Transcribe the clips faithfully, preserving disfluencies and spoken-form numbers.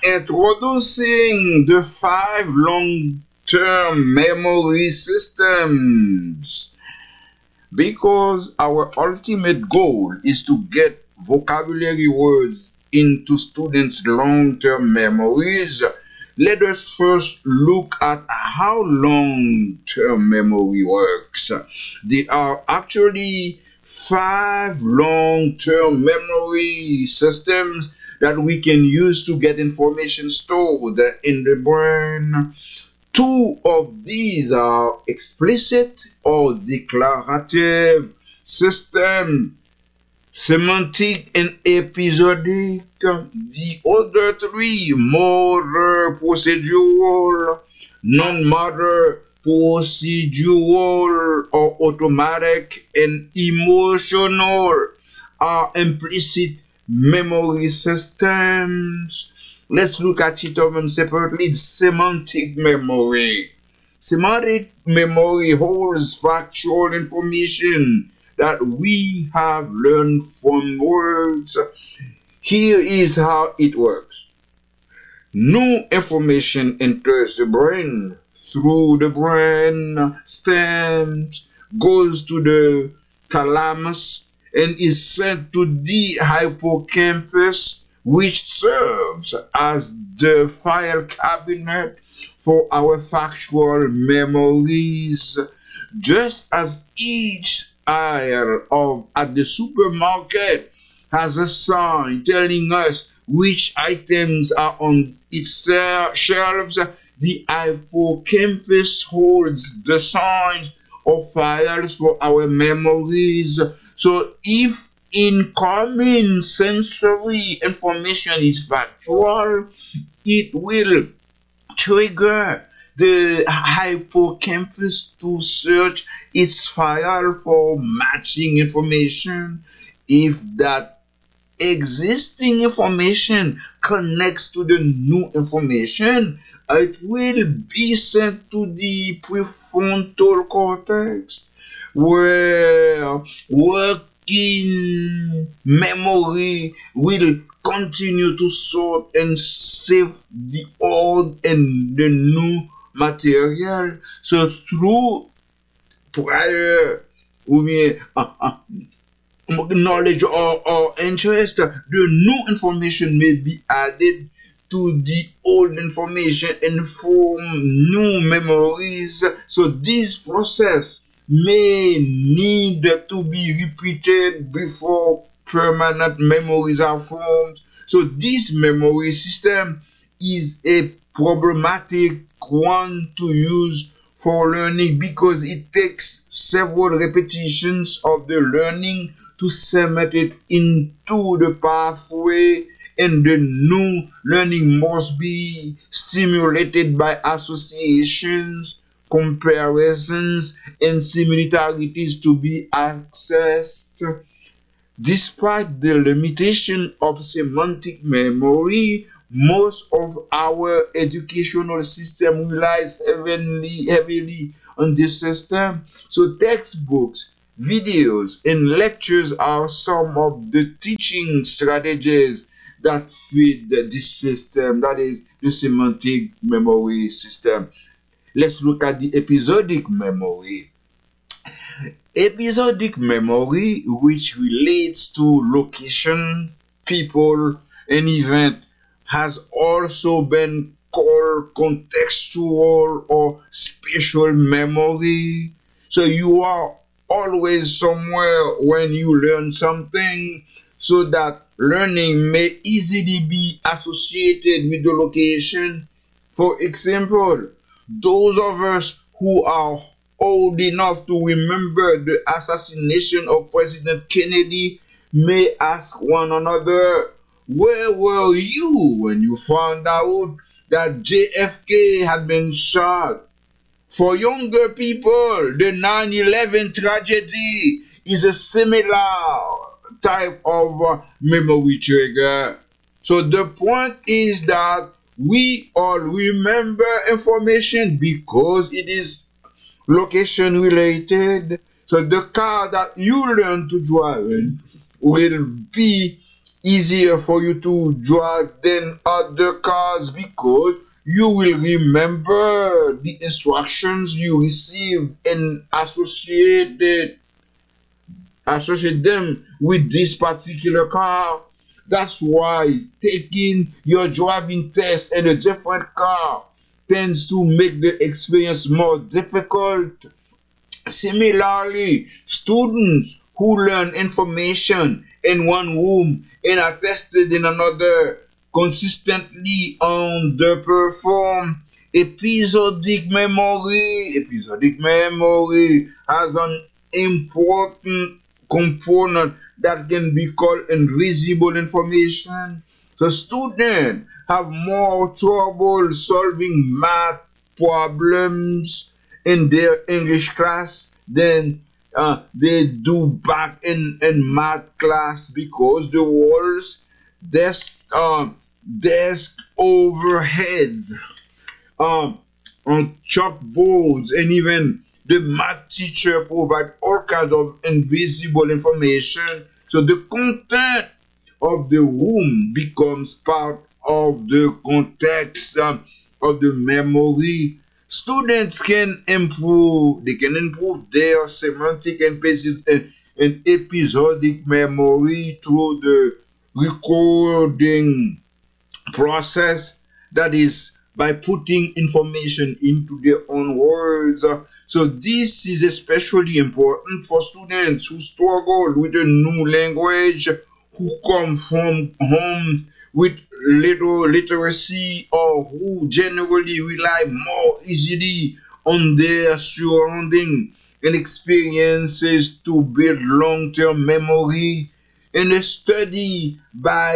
Introducing the five long-term memory systems. Because our ultimate goal is to get vocabulary words into students' long-term memories, let us first look at how long-term memory works. There are actually five long-term memory systems that we can use to get information stored in the brain. Two of these are explicit or declarative system, semantic and episodic. The other three, motor, procedural, non-motor, procedural, or automatic, and emotional, are implicit memory systems. Let's look at each of them separately. Semantic memory. Semantic memory holds factual information that we have learned from words. Here is how it works. New information enters the brain through the brain stems, goes to the thalamus, and is sent to the hippocampus, which serves as the file cabinet for our factual memories. Just as each aisle of at the supermarket has a sign telling us which items are on its shelves, the hippocampus holds the signs or files for our memories. So if incoming sensory information is factual, it will trigger the hippocampus to search its file for matching information. If that existing information connects to the new information, it will be sent to the prefrontal cortex, where working memory will continue to sort and save the old and the new material. So through prior uh, uh, knowledge or, or interest, the new information may be added to the old information and form new memories. So this process may need to be repeated before permanent memories are formed. So this memory system is a problematic one to use for learning because it takes several repetitions of the learning to cement it into the pathway, and the new learning must be stimulated by associations, comparisons, and similarities to be accessed. Despite the limitation of semantic memory, most of our educational system relies heavily, heavily on this system. So textbooks, videos, and lectures are some of the teaching strategies that feed this system, that is the semantic memory system. Let's look at the episodic memory. Episodic memory, which relates to location, people, and event, has also been called contextual or spatial memory. So you are always somewhere when you learn something, so that learning may easily be associated with the location. For example, those of us who are old enough to remember the assassination of President Kennedy may ask one another, where were you when you found out that J F K had been shot? For younger people, the nine eleven tragedy is a similar type of uh, memory trigger. So the point is that we all remember information because it is location related. So the car that you learn to drive in will be easier for you to drive than other cars because you will remember the instructions you received and associate it, associate them with this particular car. That's why taking your driving test in a different car tends to make the experience more difficult. Similarly, students who learn information in one room and are tested in another consistently underperform. Episodic memory, episodic memory has an important component that can be called invisible information. The student have more trouble solving math problems in their English class than uh, they do back in, in math class because the walls, desk, um, desk overhead, um, on chalkboards, and even the math teacher provide all kinds of invisible information. So the content of the room becomes part of the context um, of the memory. Students can improve, they can improve their semantic and, and, and episodic memory through the recording process, that is by putting information into their own words. So this is especially important for students who struggle with a new language, who come from homes with little literacy, or who generally rely more easily on their surrounding and experiences to build long-term memory. In a study by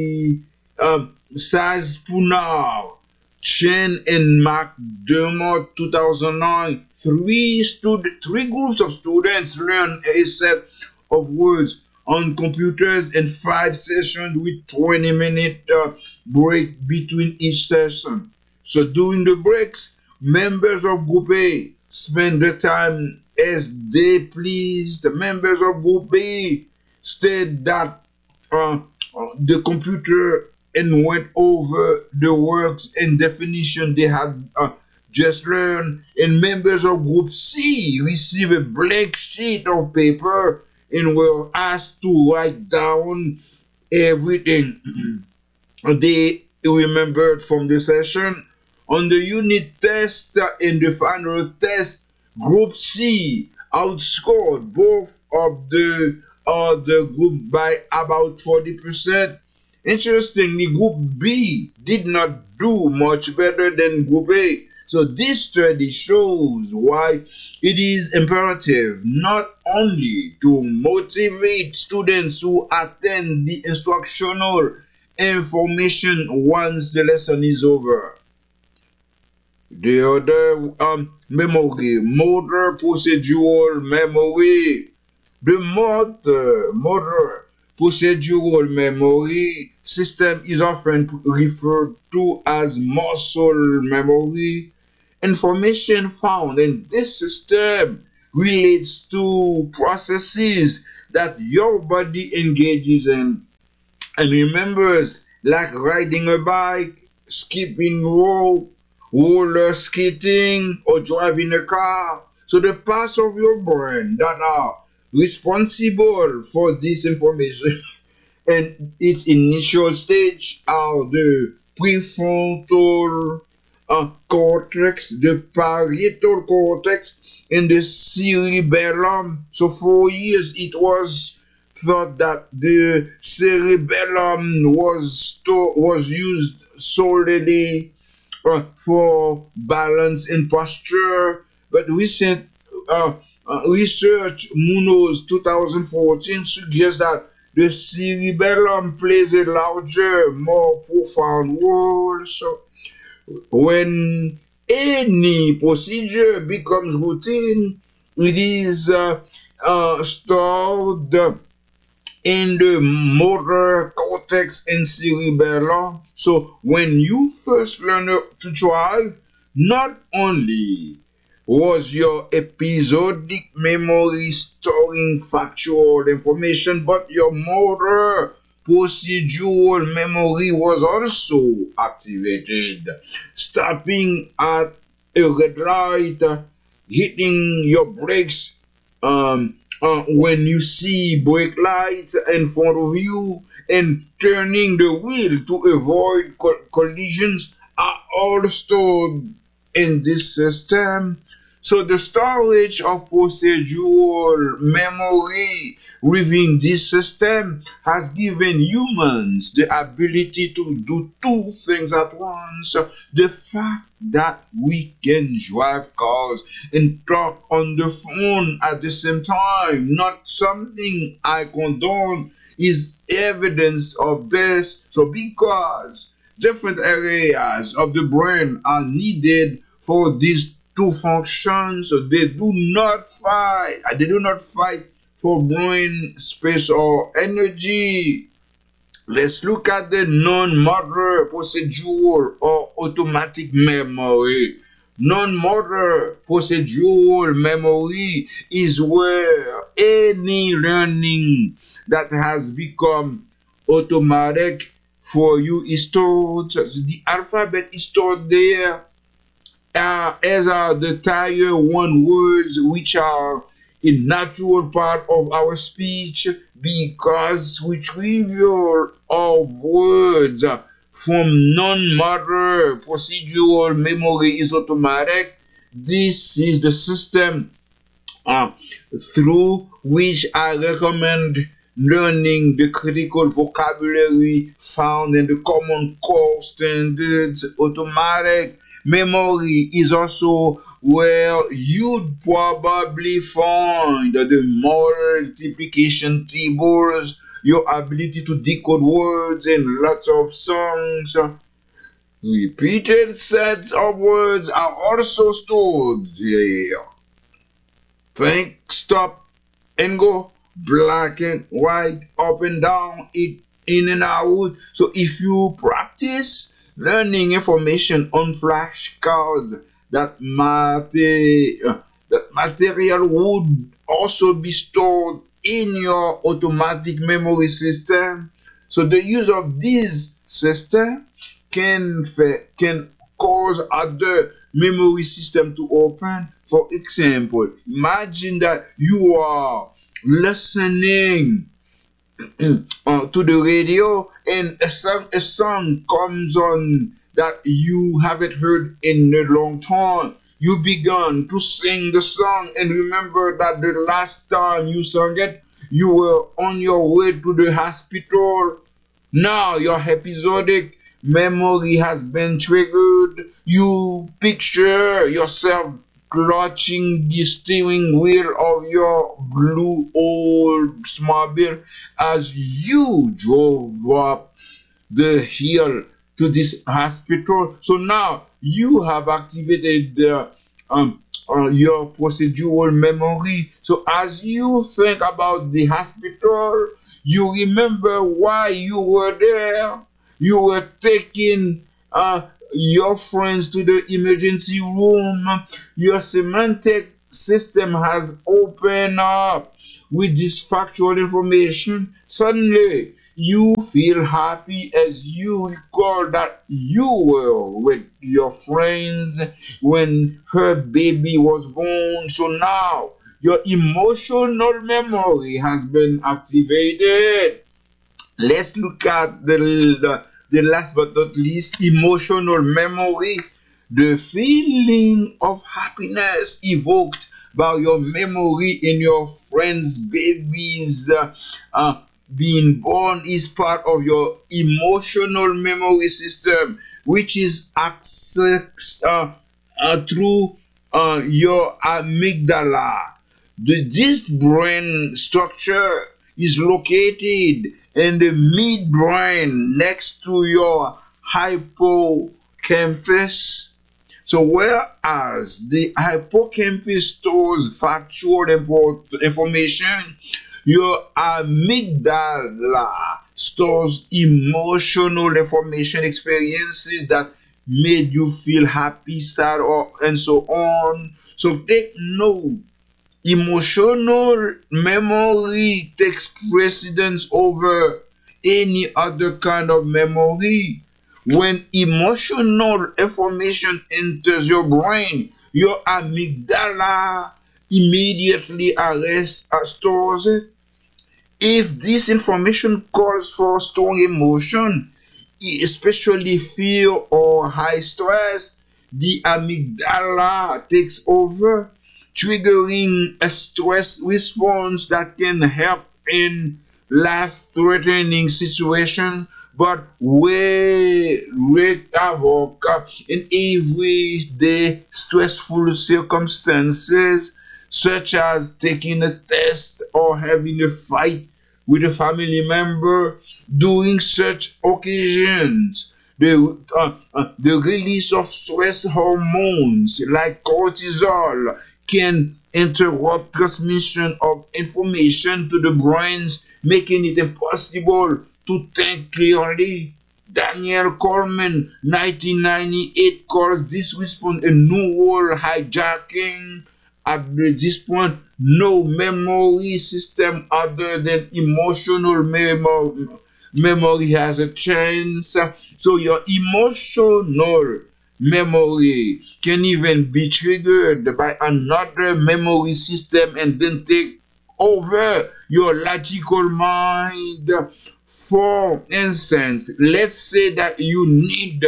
um, Saz Punar, Chen and McDermott, two thousand nine, three, stud- three groups of students learned a set of words on computers in five sessions with twenty minute uh, break between each session. So during the breaks, members of Group A spend the time as they please. The members of Group B stayed that uh, the computer and went over the works and definition they had uh, just learned. And members of Group C receive a blank sheet of paper and were asked to write down everything they remembered from the session. On the unit test and the final test, Group C outscored both of the other group by about forty percent. Interestingly, Group B did not do much better than Group A. So this study shows why it is imperative not only to motivate students to attend the instructional information once the lesson is over. The other um, memory, motor procedural memory. The motor, motor procedural memory system is often referred to as muscle memory. Information found in this system relates to processes that your body engages in and remembers, like riding a bike, skipping rope, roller skating, or driving a car. So the parts of your brain that are responsible for this information and its initial stage are the prefrontal uh, cortex, the parietal cortex, and the cerebellum. So for years it was thought that the cerebellum was sto- was used solely uh, for balance and posture, but recent uh, uh, research, Munoz twenty fourteen, suggests that the cerebellum plays a larger, more profound role. So when any procedure becomes routine, it is uh, uh, stored in the motor cortex and cerebellum. So when you first learn to drive, not only was your episodic memory storing factual information, but your motor procedural memory was also activated. Stopping at a red light, uh, hitting your brakes um, uh, when you see brake lights in front of you, and turning the wheel to avoid co collisions are all stored in this system. So the storage of procedural memory within this system has given humans the ability to do two things at once. The fact that we can drive cars and talk on the phone at the same time, not something I condone, is evidence of this. So because different areas of the brain are needed for these two functions, so they do not fight, they do not fight for brain space or energy. Let's look at the non-motor procedural or automatic memory. Non-motor procedural memory is where any learning that has become automatic for you is stored. So the alphabet is stored there, uh, as are the tier one words, which are a natural part of our speech, because retrieval of words from non-motor procedural memory is automatic. This is the system uh, through which I recommend learning the critical vocabulary found in the Common Core Standards. Automatic memory is also where you'd probably find the multiplication tables, your ability to decode words and lots of songs. Repeated sets of words are also stored there. Think, stop, and go. Black and white, up and down, it in and out. So if you practice learning information on flashcards, that matter, that material would also be stored in your automatic memory system. So the use of this system can can cause other memory system to open. For example, imagine that you are listening uh, to the radio, and a song, a song comes on that you haven't heard in a long time. You began to sing the song, and remember that the last time you sang it, you were on your way to the hospital. Now your episodic memory has been triggered. You picture yourself clutching the steering wheel of your blue Oldsmobile as you drove up the hill to this hospital. So now you have activated uh, um, uh, your procedural memory. So as you think about the hospital, you remember why you were there. You were taking uh, your friends to the emergency room. Your semantic system has opened up with this factual information. Suddenly, you feel happy as you recall that you were with your friends when her baby was born. So now, your emotional memory has been activated. Let's look at the, the The last but not least, emotional memory. The feeling of happiness evoked by your memory in your friend's baby's uh, uh, being born is part of your emotional memory system, which is accessed uh, uh, through uh, your amygdala. The, this brain structure is located in the midbrain next to your hippocampus. So whereas the hippocampus stores factual information, your amygdala stores emotional information, experiences that made you feel happy, sad, or and so on. So take note. Emotional memory takes precedence over any other kind of memory. When emotional information enters your brain, your amygdala immediately arrests, uh, stores it. If this information calls for strong emotion, especially fear or high stress, the amygdala takes over, triggering a stress response that can help in life-threatening situation, but will wreak havoc in everyday stressful circumstances, such as taking a test or having a fight with a family member. During such occasions, the, uh, uh, the release of stress hormones like cortisol can interrupt transmission of information to the brains, making it impossible to think clearly. Daniel Coleman, nineteen ninety-eight, calls this response a neural hijacking. At this point, no memory system other than emotional memory, memory has a chance. So your emotional memory can even be triggered by another memory system and then take over your logical mind. For instance, let's say that you need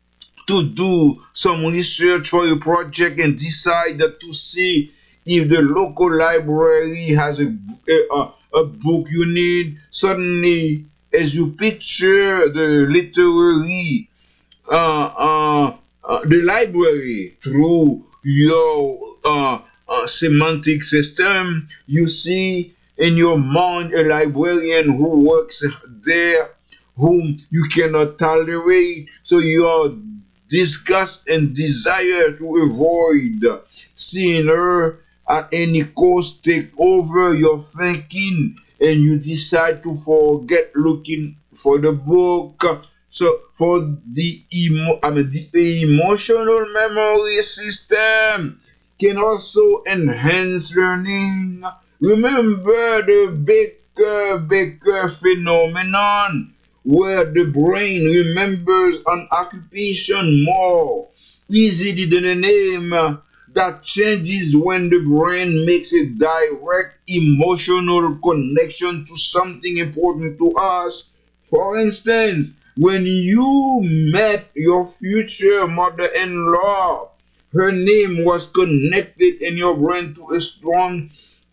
to do some research for your project and decide to see if the local library has a, a, a book you need. Suddenly, as you picture the literary, uh, uh, uh, the library through your uh, uh, semantic system, you see in your mind a librarian who works there, whom you cannot tolerate. So your disgust and desire to avoid seeing her at any cost take over your thinking, and you decide to forget looking for the book. So for the emo I mean the emotional memory system can also enhance learning. Remember the Baker Baker phenomenon, where the brain remembers an occupation more easily than a name. That changes when the brain makes a direct emotional connection to something important to us. For instance, when you met your future mother-in-law, her name was connected in your brain to a strong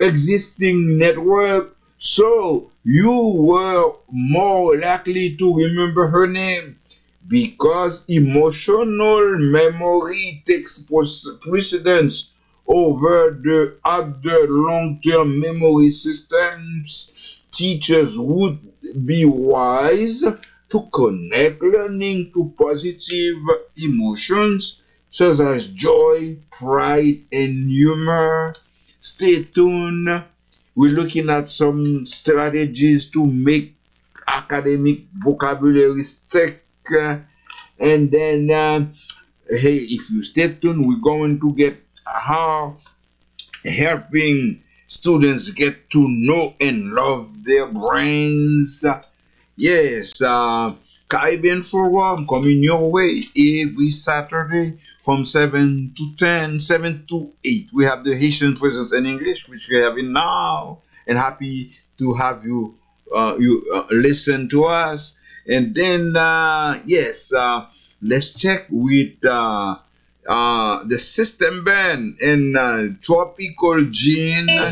existing network, so you were more likely to remember her name. Because emotional memory takes precedence over the other long-term memory systems, teachers would be wise to connect learning to positive emotions such as joy, pride, and humor. Stay tuned. We're looking at some strategies to make academic vocabulary stick. And then, uh, hey, if you stay tuned, we're going to get how helping students get to know and love their brains. Yes, uh, Caribbean Forum coming your way every Saturday from seven to ten, seven to eight. We have the Haitian presence in English, which we have in now, and happy to have you uh, you uh, listen to us. And then, uh, yes, uh, let's check with uh, uh, the system band and uh, Tropical Gene.